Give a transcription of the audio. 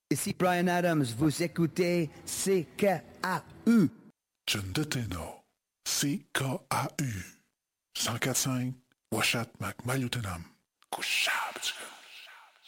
Ici Brian Adams, vous écoutez CKAU. John Deteno, CKAU. 104.5, Washat McMalutenam. Kusha.